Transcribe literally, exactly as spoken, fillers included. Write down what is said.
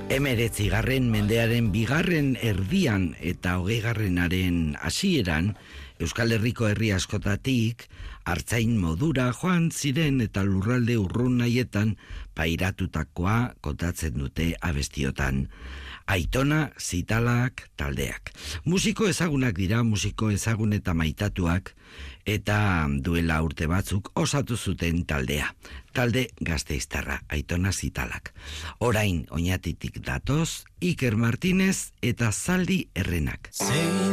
Emeretzigarren mendearen bigarren erdian eta hogeigarrenaren hasieran, Euskal Herriko herri askotatik artzain modura joan ziren eta lurralde urrun nahietan pairatutakoa kontatzen dute abestiotan. Aitona Zitalak taldeak. Musiko ezagunak dira, musiko ezagun eta maitatuak, eta duela urte batzuk osatu zuten taldea. Talde Gasteiztarra, Aitona Zitalak. Orain Oñatitik datoz, Iker Martínez eta Zaldi Errenak.